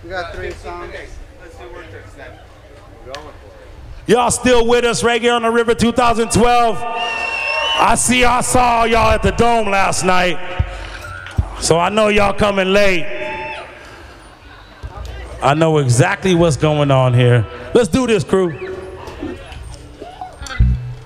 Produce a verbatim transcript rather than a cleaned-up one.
We got three songs. Let's do Word Tricks then. We're going for it. Y'all still with us, Reggae on the River twenty twelve? I see I saw y'all at the Dome last night, so I know y'all coming late. I know exactly what's going on here. Let's do this, crew.